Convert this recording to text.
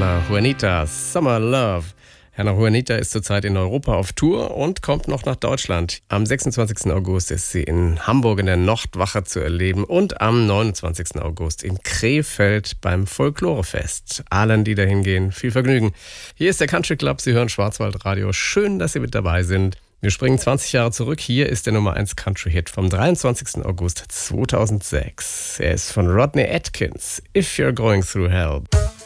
Hannah Juanita, Summer Love. Hannah Juanita ist zurzeit in Europa auf Tour und kommt noch nach Deutschland. Am 26. August ist sie in Hamburg in der Nordwache zu erleben und am 29. August in Krefeld beim Folklorefest. Allen, die dahin gehen, viel Vergnügen. Hier ist der Country Club, Sie hören Schwarzwaldradio. Schön, dass Sie mit dabei sind. Wir springen 20 Jahre zurück. Hier ist der Nummer 1 Country-Hit vom 23. August 2006. Er ist von Rodney Atkins, If You're Going Through Hell.